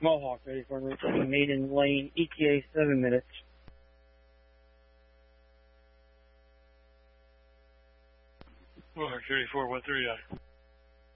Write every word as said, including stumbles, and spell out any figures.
Mohawk, ready for route Maiden Lane, E T A seven minutes. Mohawk thirty-four, what thirty-nine?